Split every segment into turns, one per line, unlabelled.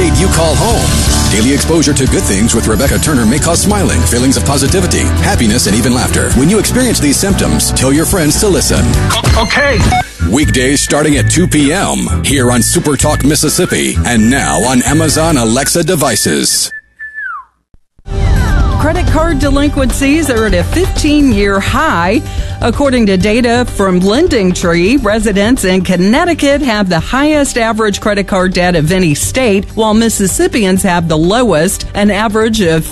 state you call home. Daily exposure to good things with Rebecca Turner may cause smiling, feelings of positivity, happiness, and even laughter. When you experience these symptoms, tell your friends to listen.
Okay.
Weekdays starting at 2 p.m. here on Super Talk Mississippi and now on Amazon Alexa devices.
Credit card delinquencies are at a 15-year high. According to data from LendingTree, residents in Connecticut have the highest average credit card debt of any state, while Mississippians have the lowest, an average of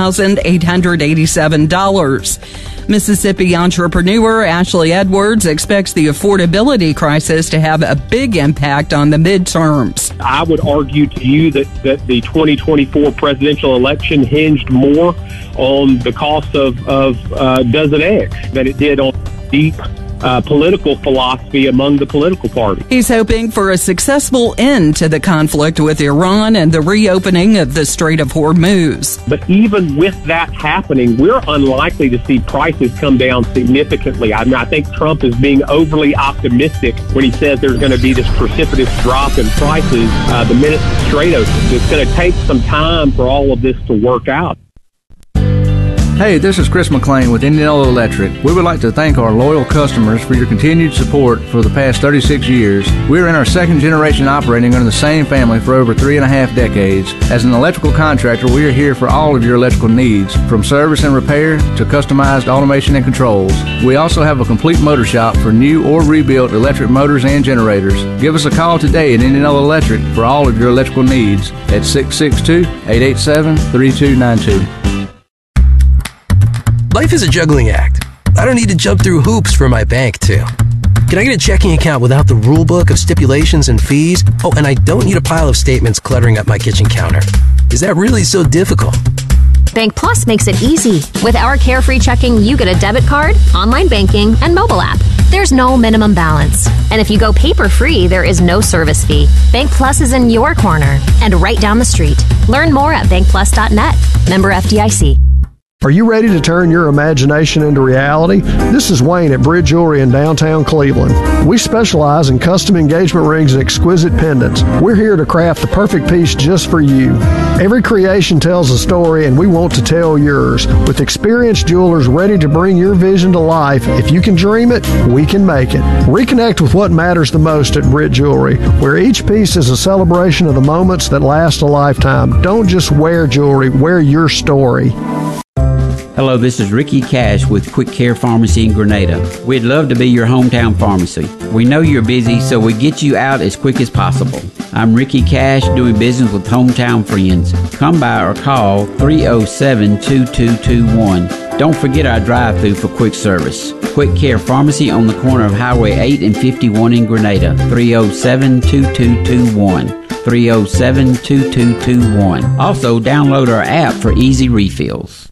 $4,887. Mississippi entrepreneur Ashley Edwards expects the affordability crisis to have a big impact on the midterms.
I would argue to you that the 2024 presidential election hinged more on the cost of dozen eggs than it did on deep political philosophy among the political parties.
He's hoping for a successful end to the conflict with Iran and the reopening of the Strait of Hormuz.
But even with that happening, we're unlikely to see prices come down significantly. I think Trump is being overly optimistic when he says there's going to be this precipitous drop in prices the minute the Strait opens. It's going to take some time for all of this to work out.
Hey, this is Chris McLean with Indianola Electric. We would like to thank our loyal customers for your continued support for the past 36 years. We're in our second generation operating under the same family for over 3.5 decades. As an electrical contractor, we are here for all of your electrical needs, from service and repair to customized automation and controls. We also have a complete motor shop for new or rebuilt electric motors and generators. Give us a call today at Indianola Electric for all of your electrical needs at 662-887-3292.
Life is a juggling act. I don't need to jump through hoops for my bank, too. Can I get a checking account without the rule book of stipulations and fees? Oh, and I don't need a pile of statements cluttering up my kitchen counter. Is that really so difficult?
Bank Plus makes it easy. With our carefree checking, you get a debit card, online banking, and mobile app. There's no minimum balance. And if you go paper-free, there is no service fee. Bank Plus is in your corner and right down the street. Learn more at bankplus.net. Member FDIC.
Are you ready to turn your imagination into reality? This is Wayne at Bridge Jewelry in downtown Cleveland. We specialize in custom engagement rings and exquisite pendants. We're here to craft the perfect piece just for you. Every creation tells a story, and we want to tell yours. With experienced jewelers ready to bring your vision to life, if you can dream it, we can make it. Reconnect with what matters the most at Bridge Jewelry, where each piece is a celebration of the moments that last a lifetime. Don't just wear jewelry, wear your story.
Hello, this is Ricky Cash with Quick Care Pharmacy in Grenada. We'd love to be your hometown pharmacy. We know you're busy, so we get you out as quick as possible. I'm Ricky Cash, doing business with hometown friends. Come by or call 307-2221. Don't forget our drive-thru for quick service. Quick Care Pharmacy on the corner of Highway 8 and 51 in Grenada. 307-2221. 307-2221. Also, download our app for easy refills.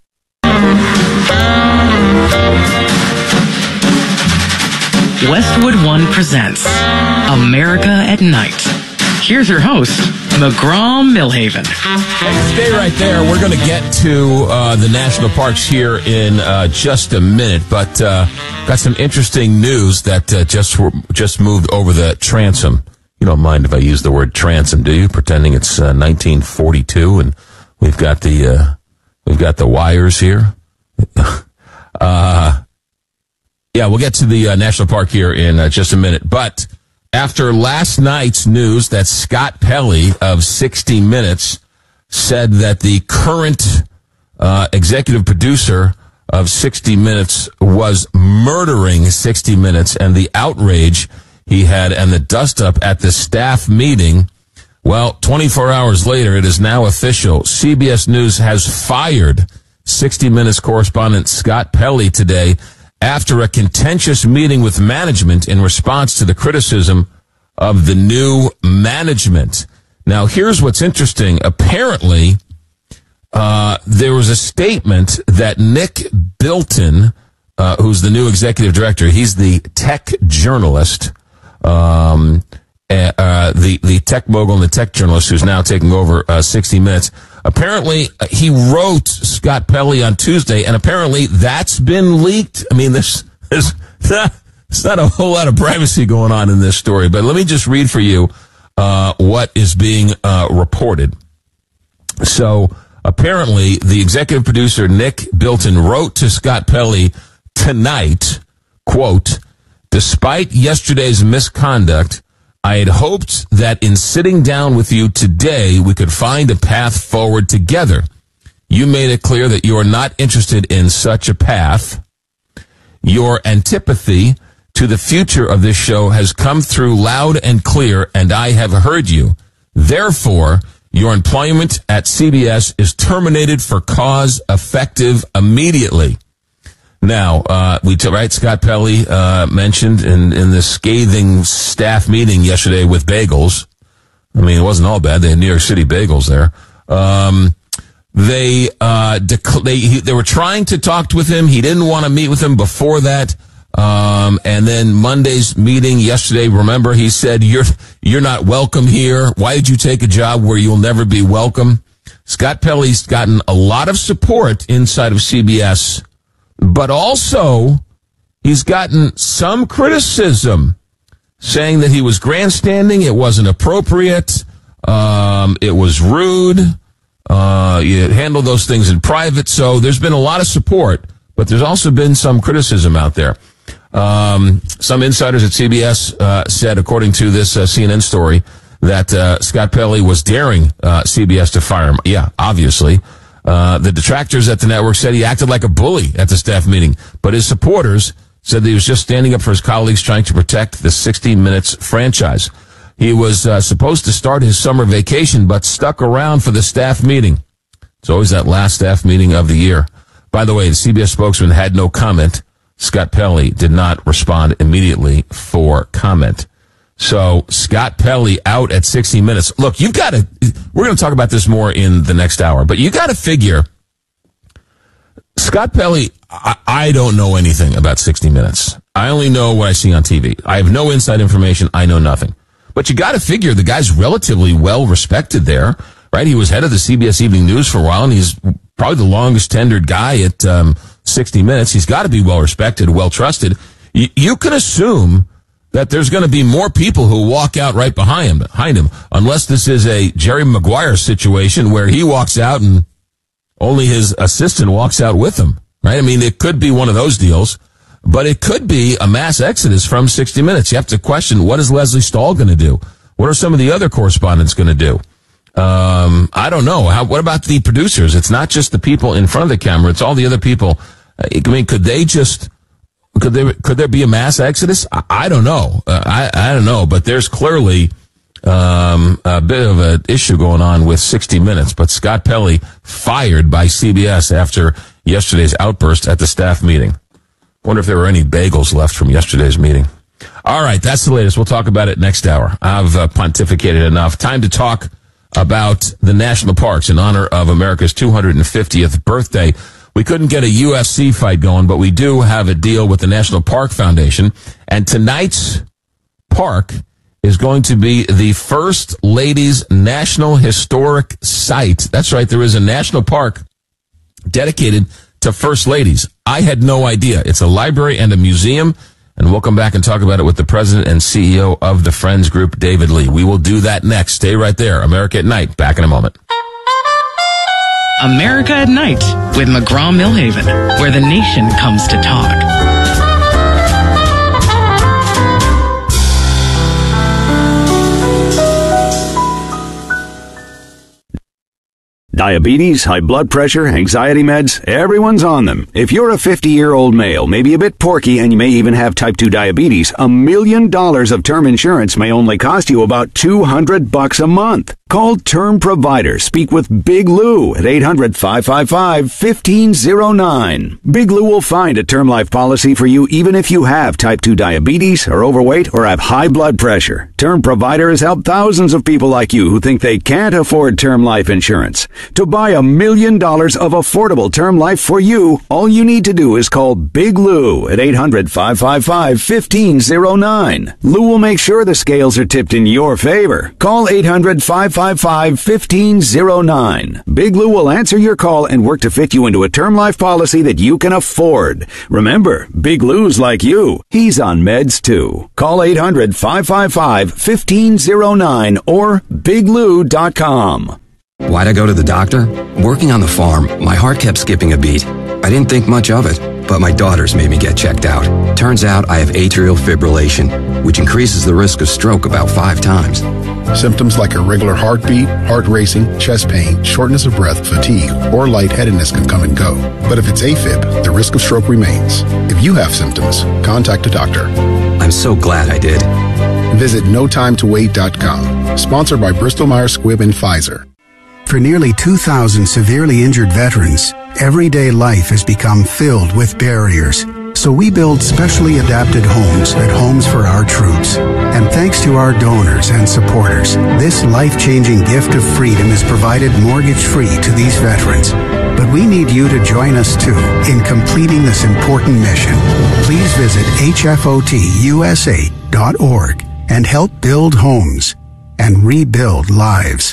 Westwood One presents America at Night. Here's your host, McGraw Millhaven.
Stay right there. We're going to get to the national parks here in just a minute, but got some interesting news that just moved over the transom. You don't mind if I use the word transom, do you? Pretending it's 1942, and we've got the wires here. Yeah, we'll get to the national park here in just a minute. But after last night's news that Scott Pelley of 60 Minutes said that the current executive producer of 60 Minutes was murdering 60 Minutes, and the outrage he had and the dust-up at the staff meeting, well, 24 hours later, it is now official. CBS News has fired 60 Minutes correspondent Scott Pelley today after a contentious meeting with management in response to the criticism of the new management. Now, here's what's interesting. Apparently, there was a statement that Nick Bilton, who's the new executive director, he's the tech journalist, the tech mogul and the tech journalist who's now taking over 60 Minutes. Apparently, he wrote Scott Pelley on Tuesday, and apparently that's been leaked. I mean, there's not a whole lot of privacy going on in this story, but let me just read for you what is being reported. So apparently, the executive producer, Nick Bilton, wrote to Scott Pelley tonight, quote, "Despite yesterday's misconduct, I had hoped that in sitting down with you today, we could find a path forward together. You made it clear that you are not interested in such a path. Your antipathy to the future of this show has come through loud and clear, and I have heard you. Therefore, your employment at CBS is terminated for cause effective immediately." Now, Scott Pelley mentioned in this scathing staff meeting yesterday with bagels. I mean, it wasn't all bad. They had New York City bagels there. They were trying to talk with him. He didn't want to meet with him before that. And then Monday's meeting yesterday, remember, he said, you're not welcome here. Why did you take a job where you'll never be welcome? Scott Pelley's gotten a lot of support inside of CBS, but also he's gotten some criticism saying that he was grandstanding. It wasn't appropriate. It was rude. You handle those things in private. So there's been a lot of support, but there's also been some criticism out there. Some insiders at CBS said, according to this CNN story, that Scott Pelley was daring CBS to fire him. Yeah, obviously. The detractors at the network said he acted like a bully at the staff meeting, but his supporters said that he was just standing up for his colleagues trying to protect the 60 Minutes franchise. He was supposed to start his summer vacation, but stuck around for the staff meeting. It's always that last staff meeting of the year. By the way, the CBS spokesman had no comment. Scott Pelley did not respond immediately for comment. So Scott Pelley out at 60 Minutes. Look, we're going to talk about this more in the next hour, but you got to figure Scott Pelley, I don't know anything about 60 Minutes. I only know what I see on TV. I have no inside information. I know nothing. But you got to figure the guy's relatively well respected there, right? He was head of the CBS Evening News for a while, and he's probably the longest tenured guy at 60 Minutes. He's got to be well respected, well trusted. You can assume that there's going to be more people who walk out right behind him, unless this is a Jerry Maguire situation where he walks out and only his assistant walks out with him, right? I mean, it could be one of those deals. But it could be a mass exodus from 60 Minutes. You have to question, what is Leslie Stahl going to do? What are some of the other correspondents going to do? I don't know. What about the producers? It's not just the people in front of the camera. It's all the other people. I mean, could there be a mass exodus? I don't know. I don't know. But there's clearly a bit of an issue going on with 60 Minutes. But Scott Pelley fired by CBS after yesterday's outburst at the staff meeting. Wonder if there were any bagels left from yesterday's meeting. All right, that's the latest. We'll talk about it next hour. I've pontificated enough. Time to talk about the national parks in honor of America's 250th birthday. We couldn't get a UFC fight going, but we do have a deal with the National Park Foundation. And tonight's park is going to be the First Lady's National Historic Site. That's right, there is a national park dedicated to First Ladies. I had no idea. It's a library and a museum, and we'll come back and talk about it with the president and CEO of the Friends Group, David Lee. We will do that next. Stay right there. America at Night. Back in a moment.
America at Night with McGraw-Milhaven, where the nation comes to talk.
Diabetes, high blood pressure, anxiety meds, everyone's on them. If you're a 50-year-old male, maybe a bit porky, and you may even have type 2 diabetes, $1 million of term insurance may only cost you about $200 a month. Call Term Provider. Speak with Big Lou at 800-555-1509. Big Lou will find a term life policy for you even if you have type 2 diabetes, are overweight, or have high blood pressure. Term Provider has helped thousands of people like you who think they can't afford term life insurance. To buy $1 million of affordable term life for you, all you need to do is call Big Lou at 800-555-1509. Lou will make sure the scales are tipped in your favor. Call 800-555-1509. Big Lou will answer your call and work to fit you into a term life policy that you can afford. Remember, Big Lou's like you. He's on meds too. Call 800-555-1509 or biglou.com.
Why'd I go to the doctor? Working on the farm, my heart kept skipping a beat. I didn't think much of it, but my daughters made me get checked out. Turns out I have atrial fibrillation, which increases the risk of stroke about 5 times.
Symptoms like irregular heartbeat, heart racing, chest pain, shortness of breath, fatigue, or lightheadedness can come and go. But if it's AFib, the risk of stroke remains. If you have symptoms, contact a doctor.
I'm so glad I did.
Visit notimetowait.com. Sponsored by Bristol Myers Squibb and Pfizer.
For nearly 2,000 severely injured veterans, everyday life has become filled with barriers. So we build specially adapted homes at Homes for Our Troops. And thanks to our donors and supporters, this life-changing gift of freedom is provided mortgage-free to these veterans. But we need you to join us too in completing this important mission. Please visit hfotusa.org and help build homes and rebuild lives.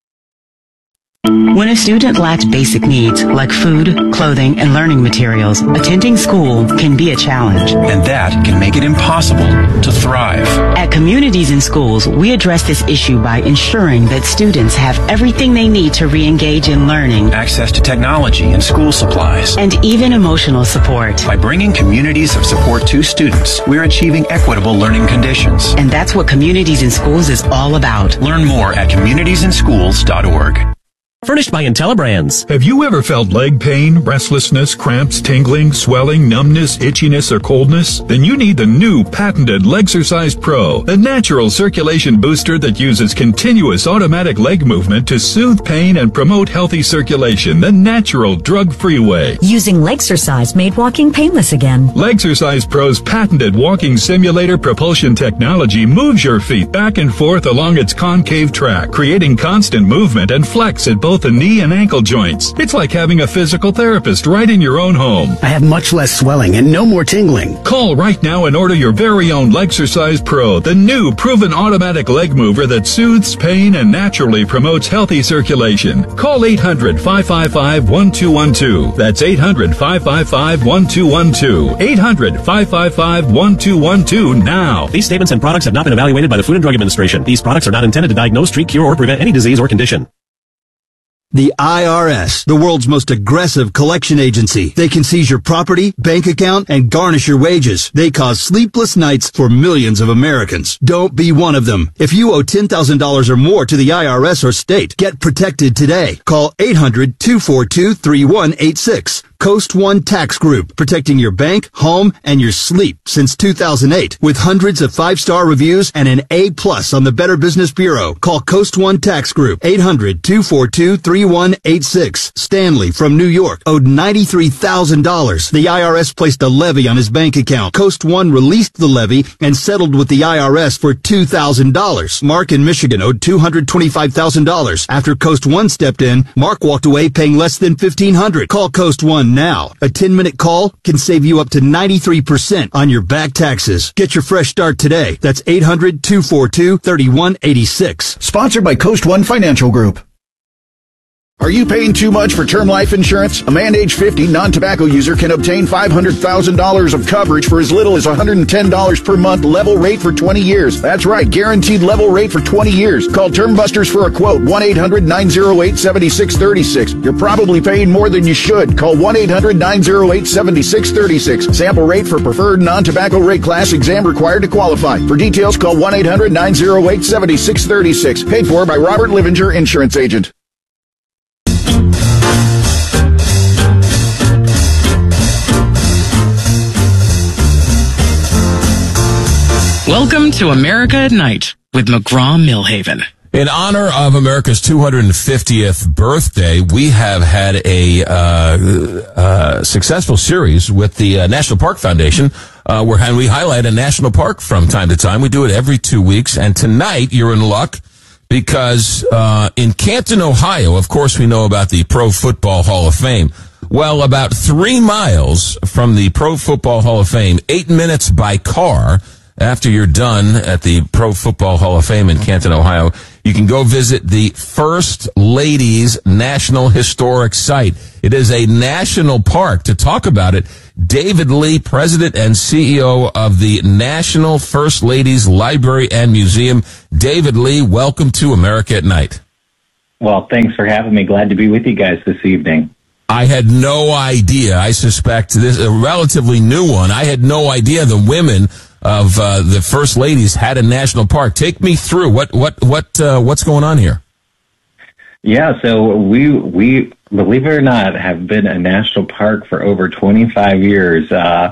When a student lacks basic needs like food, clothing, and learning materials, attending school can be a challenge.
And that can make it impossible to thrive.
At Communities in Schools, we address this issue by ensuring that students have everything they need to re-engage in learning,
access to technology and school supplies,
and even emotional support.
By bringing communities of support to students, we're achieving equitable learning conditions.
And that's what Communities in Schools is all about.
Learn more at communitiesinschools.org.
Furnished by Intellibrands.
Have you ever felt leg pain, restlessness, cramps, tingling, swelling, numbness, itchiness, or coldness? Then you need the new patented Legsercise Pro, the natural circulation booster that uses continuous automatic leg movement to soothe pain and promote healthy circulation the natural, drug-free way.
Using Legsercise made walking painless again.
Legsercise Pro's patented walking simulator propulsion technology moves your feet back and forth along its concave track, creating constant movement and flex at both the knee and ankle joints. It's like having a physical therapist right in your own home.
I have much less swelling and no more tingling.
Call right now and order your very own Legsercise Pro, the new proven automatic leg mover that soothes pain and naturally promotes healthy circulation. Call 800-555-1212. That's 800-555-1212. 800-555-1212 now.
These statements and products have not been evaluated by the Food and Drug Administration. These products are not intended to diagnose, treat, cure, or prevent any disease or condition.
The IRS, the world's most aggressive collection agency. They can seize your property, bank account, and garnish your wages. They cause sleepless nights for millions of Americans. Don't be one of them. If you owe $10,000 or more to the IRS or state, get protected today. Call 800-242-3186. Coast One Tax Group, protecting your bank, home, and your sleep since 2008. With hundreds of 5-star reviews and an A+ on the Better Business Bureau. Call Coast One Tax Group, 800-242-3186. Stanley from New York owed $93,000. The IRS placed a levy on his bank account. Coast One released the levy and settled with the IRS for $2,000. Mark in Michigan owed $225,000. After Coast One stepped in, Mark walked away paying less than $1,500. Call Coast One now. A 10-minute call can save you up to 93% on your back taxes. Get your fresh start today. That's 800-242-3186.
Sponsored by Coast One Financial Group. Are you paying too much for term life insurance? A man age 50 non-tobacco user can obtain $500,000 of coverage for as little as $110 per month, level rate for 20 years. That's right, guaranteed level rate for 20 years. Call Term Busters for a quote, 1-800-908-7636. You're probably paying more than you should. Call 1-800-908-7636. Sample rate for preferred non-tobacco rate class, exam required to qualify. For details, call 1-800-908-7636. Paid for by Robert Livinger, Insurance Agent.
Welcome to America at Night with McGraw-Milhaven.
In honor of America's 250th birthday, we have had a successful series with the National Park Foundation, where we highlight a national park from time to time. We do it every 2 weeks, and tonight you're in luck because in Canton, Ohio, of course, we know about the Pro Football Hall of Fame. Well, about 3 miles from the Pro Football Hall of Fame, 8 minutes by car after you're done at the Pro Football Hall of Fame in Canton, Ohio, you can go visit the First Ladies National Historic Site. It is a national park. To talk about it, David Lee, President and CEO of the National First Ladies Library and Museum. David Lee, welcome to America at Night.
Well, thanks for having me. Glad to be with you guys this evening.
I had no idea. I suspect this is a relatively new one. I had no idea the women of the First Ladies had a national park. Take me through what's going on here.
Yeah, so we believe it or not have been a national park for over 25 years.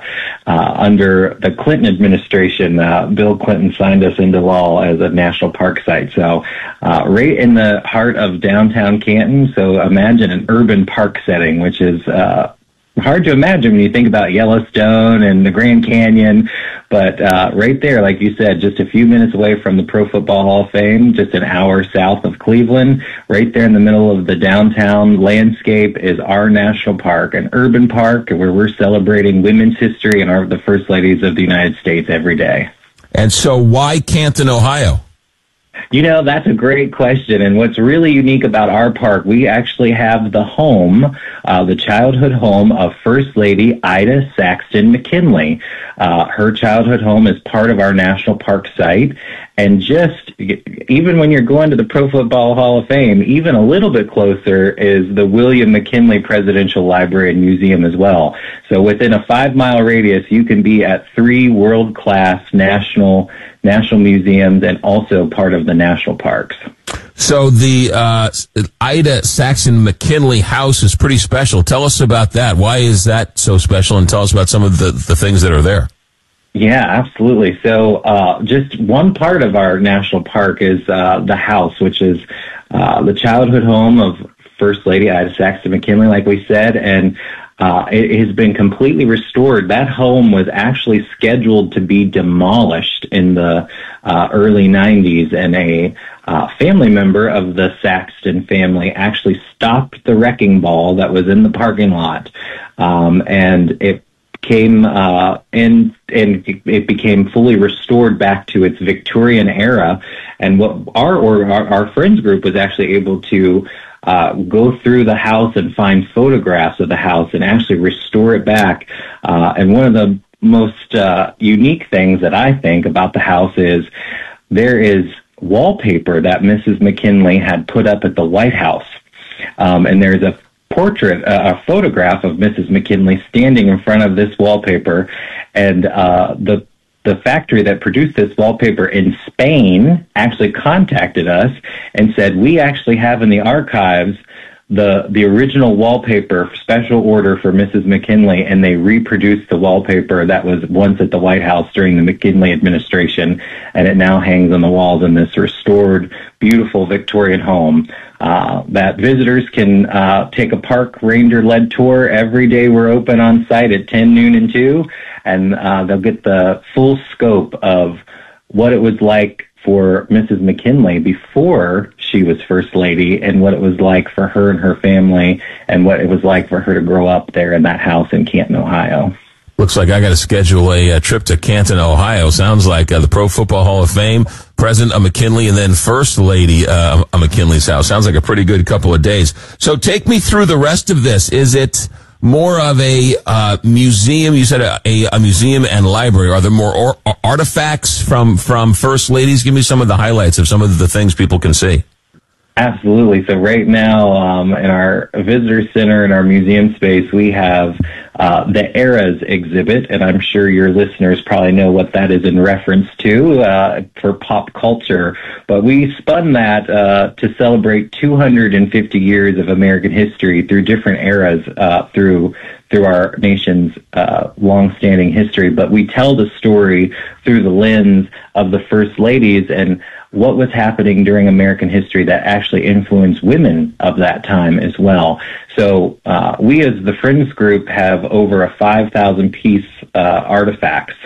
Under the Clinton administration, Bill Clinton signed us into law as a national park site. So right in the heart of downtown Canton. So imagine an urban park setting, which is hard to imagine when you think about Yellowstone and the Grand Canyon, but right there, like you said, just a few minutes away from the Pro Football Hall of Fame, just an hour south of Cleveland, right there in the middle of the downtown landscape is our national park, an urban park where we're celebrating women's history and the First Ladies of the United States every day.
And so why Canton, Ohio?
You know, that's a great question. And what's really unique about our park, we actually have the home, the childhood home of First Lady Ida Saxton McKinley. Her childhood home is part of our national park site. And just, even when you're going to the Pro Football Hall of Fame, even a little bit closer is the William McKinley Presidential Library and Museum as well. So within a 5-mile radius, you can be at 3 world-class national museums and also part of the national parks.
So the Ida Saxton McKinley house is pretty special. Tell us about that. Why is that so special? And tell us about some of the things that are there.
Yeah, absolutely. So just one part of our national park is the house, which is the childhood home of First Lady Ida Saxton McKinley, like we said, and it has been completely restored. That home was actually scheduled to be demolished in the early 90s, and a family member of the Saxton family actually stopped the wrecking ball that was in the parking lot, and it came and it became fully restored back to its Victorian era. And what our friends group was actually able to go through the house and find photographs of the house and actually restore it back. And one of the most unique things that I think about the house is there is wallpaper that Mrs. McKinley had put up at the White House. And there's a photograph of Mrs. McKinley standing in front of this wallpaper, and the factory that produced this wallpaper in Spain actually contacted us and said, we actually have in the archives the original wallpaper special order for Mrs. McKinley, and they reproduced the wallpaper that was once at the White House during the McKinley administration, and it now hangs on the walls in this restored, beautiful Victorian home. That visitors can take a park ranger-led tour every day. We're open on site at 10, noon, and 2, and they'll get the full scope of what it was like for Mrs. McKinley before she was First Lady, and what it was like for her and her family, and what it was like for her to grow up there in that house in Canton, Ohio.
Looks like I got to schedule a trip to Canton, Ohio. Sounds like the Pro Football Hall of Fame, President of McKinley, and then First Lady of McKinley's house. Sounds like a pretty good couple of days. So take me through the rest of this. Is it more of a museum? You said a museum and library. Are there more artifacts from First Ladies? Give me some of the highlights of some of the things people can see.
Absolutely. So right now, in our visitor center, in our museum space, we have the Eras exhibit, and I'm sure your listeners probably know what that is in reference to for pop culture. But we spun that to celebrate 250 years of American history through different eras through our nation's long-standing history. But we tell the story through the lens of the First Ladies and what was happening during American history that actually influenced women of that time as well. So we as the Friends Group have over a 5,000 piece artifacts